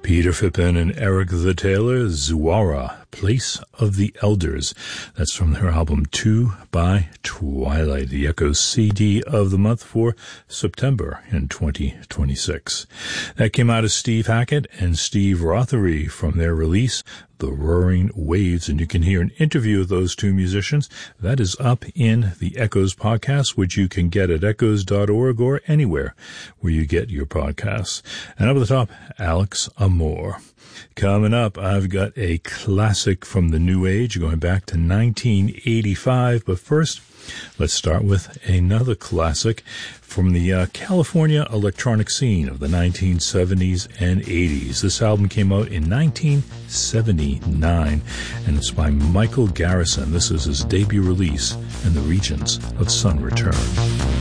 Peter Phippen and Eric the Taylor, Zuara, Place of the Elders. That's from their album 2 by Twilight, the Echoes CD of the month for September in 2026. That came out of Steve Hackett and Steve Rothery from their release, The Roaring Waves, and you can hear an interview of those two musicians. That is up in the Echoes podcast, which you can get at echoes.org or anywhere where you get your podcasts. And up at the top, Alex Amor. Coming up, I've got a classic from the New Age going back to 1985, but first, let's start with another classic from the California electronic scene of the 1970s and 80s. This album came out in 1979, and it's by Michael Garrison. This is his debut release, In the Regions of Sun Return.